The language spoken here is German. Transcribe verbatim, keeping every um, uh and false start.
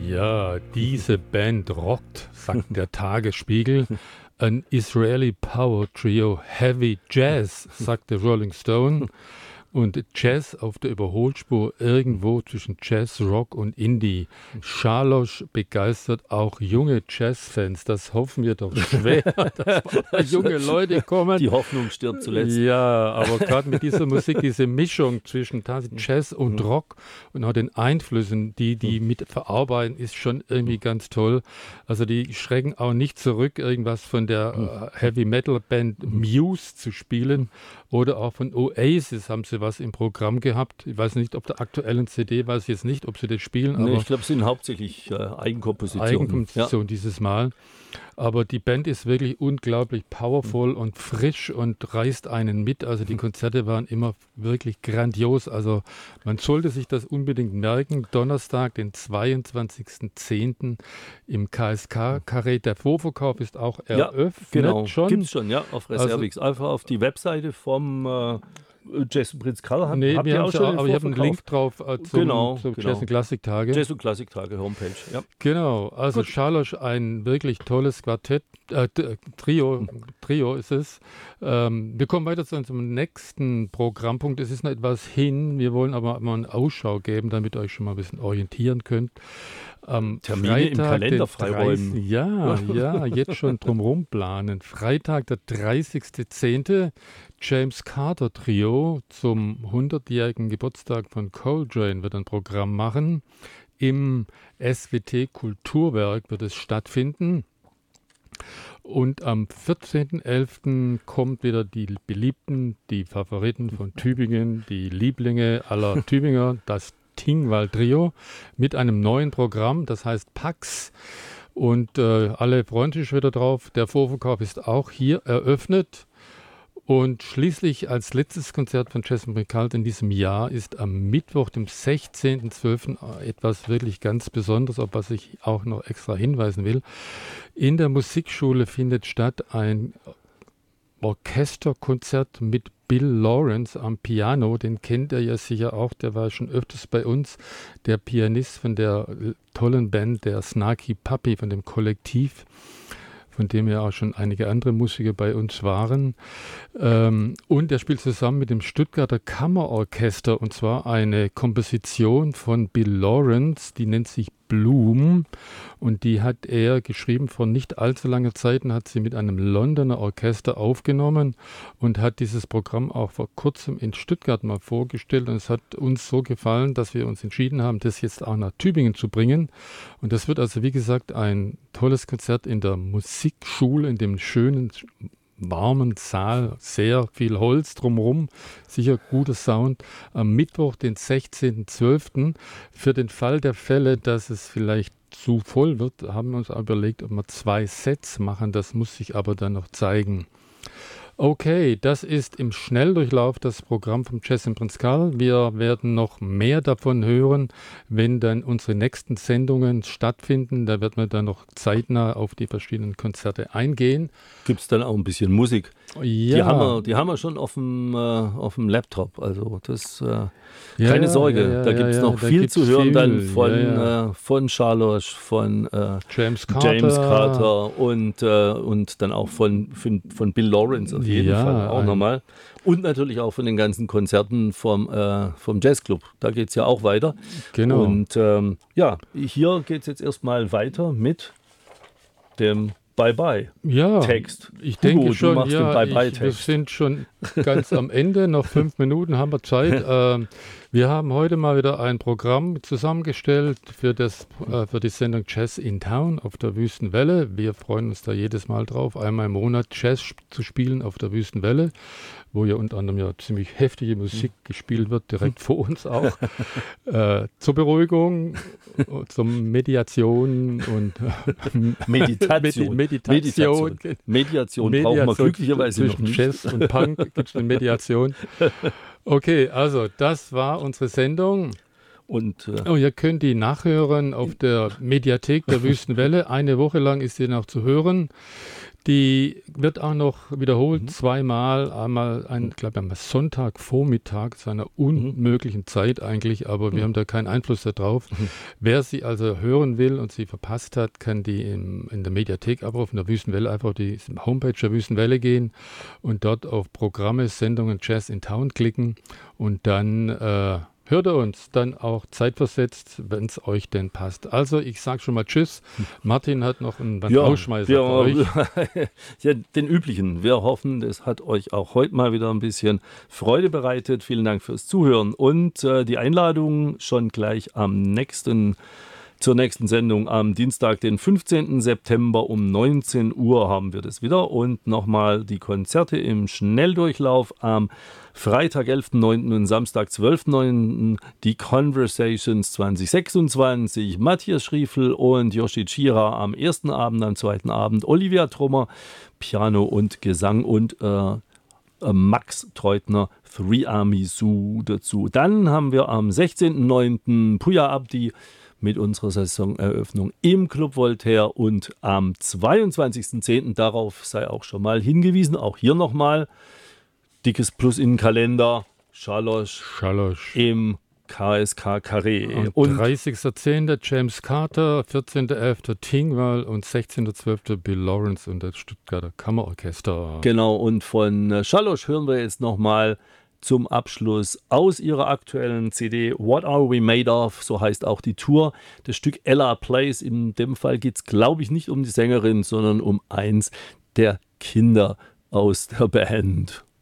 Ja, diese Band rockt, sagt der Tagesspiegel. An Israeli Power Trio Heavy Jazz, sagt der Rolling Stone. Und Jazz auf der Überholspur irgendwo zwischen Jazz, Rock und Indie. Scharlosch begeistert auch junge Jazzfans. Das hoffen wir doch schwer, dass junge Leute kommen. Die Hoffnung stirbt zuletzt. Ja, aber gerade mit dieser Musik, diese Mischung zwischen Jazz und Rock und auch den Einflüssen, die die mit verarbeiten, ist schon irgendwie ganz toll. Also die schrecken auch nicht zurück, irgendwas von der äh, Heavy Metal Band Muse zu spielen oder auch von Oasis haben sie was im Programm gehabt. Ich weiß nicht, ob der aktuellen C D, weiß ich jetzt nicht, ob sie das spielen. Nee, aber ich glaube, es sind hauptsächlich äh, Eigenkompositionen. Eigenkomposition ja. Dieses Mal. Aber die Band ist wirklich unglaublich powerful mhm. und frisch und reißt einen mit. Also die Konzerte waren immer wirklich grandios. Also man sollte sich das unbedingt merken. Donnerstag, den zweiundzwanzigsten zehnten im K S K-Karree. Der Vorverkauf ist auch eröffnet. Ja, genau. Schon. Gibt es schon, ja, auf Reservix. Also, einfach auf die Webseite vom äh, Jazz und Prinz Karl. Hab, nee, habt wir ihr haben auch schon, schon aber ich habe einen Link drauf äh, zum, genau, zum genau. Jazz und Klassiktage. Jazz und Klassiktage Homepage, ja. Genau, also Gut. Scharlosch, ein wirklich tolles Quartett, äh, Trio, Trio ist es. Ähm, wir kommen weiter zu unserem nächsten Programmpunkt. Es ist noch etwas hin, wir wollen aber mal eine Ausschau geben, damit ihr euch schon mal ein bisschen orientieren könnt. Am Termine Freitag, im Kalender freiräumen. Ja, ja, jetzt schon drumherum planen. Freitag, der dreißigsten zehnten James Carter Trio zum hundertjährigen Geburtstag von Coltrane wird ein Programm machen. Im S W T Kulturwerk wird es stattfinden. Und am vierzehnten elften kommt wieder die Beliebten, die Favoriten von Tübingen, die Lieblinge aller Tübinger, das Tingwall Trio mit einem neuen Programm, das heißt Pax. Und äh, alle freuen sich wieder drauf. Der Vorverkauf ist auch hier eröffnet. Und schließlich als letztes Konzert von Jazz und Prinz in diesem Jahr ist am Mittwoch, dem sechzehnten zwölften etwas wirklich ganz Besonderes, auf was ich auch noch extra hinweisen will. In der Musikschule findet statt ein Orchesterkonzert mit Bill Lawrence am Piano. Den kennt ihr ja sicher auch, der war schon öfters bei uns. Der Pianist von der tollen Band, der Snarky Puppy, von dem Kollektiv, von dem ja auch schon einige andere Musiker bei uns waren. Ähm, und er spielt zusammen mit dem Stuttgarter Kammerorchester, und zwar eine Komposition von Bill Lawrence, die nennt sich Bloom, und die hat er geschrieben vor nicht allzu langer Zeit und hat sie mit einem Londoner Orchester aufgenommen und hat dieses Programm auch vor kurzem in Stuttgart mal vorgestellt, und es hat uns so gefallen, dass wir uns entschieden haben, das jetzt auch nach Tübingen zu bringen. Und das wird also, wie gesagt, ein tolles Konzert in der Musikschule, in dem schönen, warmen Saal, sehr viel Holz drumherum, sicher guter Sound. Am Mittwoch, den sechzehnten zwölften Für den Fall der Fälle, dass es vielleicht zu voll wird, haben wir uns überlegt, ob wir zwei Sets machen. Das muss sich aber dann noch zeigen. Okay, das ist im Schnelldurchlauf das Programm vom Jazz im Prinz Karl. Wir werden noch mehr davon hören, wenn dann unsere nächsten Sendungen stattfinden. Da wird man dann noch zeitnah auf die verschiedenen Konzerte eingehen. Gibt es dann auch ein bisschen Musik? Ja. Die haben wir, die haben wir schon auf dem, äh, auf dem Laptop. Also das, äh, ja, keine Sorge, ja, ja, da gibt es ja, noch ja, viel zu hören viel. dann von, ja, ja. Äh, von Scharlosch, von äh, James Carter, James Carter und, äh, und dann auch von, von, von Bill Lawrence auf jeden ja, Fall auch nochmal. Und natürlich auch von den ganzen Konzerten vom, äh, vom Jazzclub. Da geht es ja auch weiter. Genau. Und ähm, ja, hier geht es jetzt erstmal weiter mit dem Bye-Bye-Text. Ja, ich Hugo, denke du schon, machst ja, den Bye-Bye-Text. ich, wir sind schon ganz am Ende, noch fünf Minuten haben wir Zeit. ähm, wir haben heute mal wieder ein Programm zusammengestellt für, das, äh, für die Sendung Jazz in Town auf der Wüstenwelle. Wir freuen uns da jedes Mal drauf, einmal im Monat Jazz zu spielen auf der Wüstenwelle, wo ja unter anderem ja ziemlich heftige Musik gespielt wird, direkt vor uns auch. äh, zur Beruhigung, zur Mediation und Meditation. Meditation. Meditation, Mediation brauchen wir glücklicherweise noch nicht. Jazz und Punk gibt es eine Mediation. Okay, also das war unsere Sendung. Und äh, oh, ihr könnt die nachhören auf der Mediathek der Wüstenwelle. Eine Woche lang ist sie noch zu hören. Die wird auch noch wiederholt, Mhm. zweimal, einmal, ein, ich glaube, am Sonntagvormittag zu einer unmöglichen Zeit eigentlich, aber wir Mhm. haben da keinen Einfluss darauf. Mhm. Wer sie also hören will und sie verpasst hat, kann die im, in der Mediathek abrufen, der Wüstenwelle, einfach auf die Homepage der Wüstenwelle gehen und dort auf Programme, Sendungen Jazz in Town klicken und dann äh, hört ihr uns dann auch zeitversetzt, wenn es euch denn passt. Also ich sage schon mal Tschüss. Martin hat noch einen Ja, Rausschmeißer wir, für euch. ja, den üblichen. Wir hoffen, es hat euch auch heute mal wieder ein bisschen Freude bereitet. Vielen Dank fürs Zuhören und äh, die Einladung schon gleich am nächsten zur nächsten Sendung am Dienstag, den fünfzehnten September um neunzehn Uhr haben wir das wieder und nochmal die Konzerte im Schnelldurchlauf am Freitag, elften neunten und Samstag, zwölften neunten die Conversations zwanzig sechsundzwanzig, Matthias Schriefel und Yoshi Chira am ersten Abend, am zweiten Abend Olivia Trummer, Piano und Gesang und äh, Max Treutner, Three Army Zoo dazu. Dann haben wir am sechzehnten neunten Puya Abdi mit unserer Saisoneröffnung im Club Voltaire und am zweiundzwanzigsten zehnten darauf sei auch schon mal hingewiesen, auch hier nochmal dickes Plus in den Kalender, Schalosch, Schalosch. im K S K Carré. Am Und dreißigsten zehnten James Carter, vierzehnten elften Tingwall und sechzehnten zwölften Bill Lawrence und das Stuttgarter Kammerorchester. Genau, und von Schalosch hören wir jetzt nochmal zum Abschluss aus ihrer aktuellen C D What Are We Made Of, so heißt auch die Tour, das Stück Ella Plays. In dem Fall geht es, glaube ich, nicht um die Sängerin, sondern um eins der Kinder aus der Band.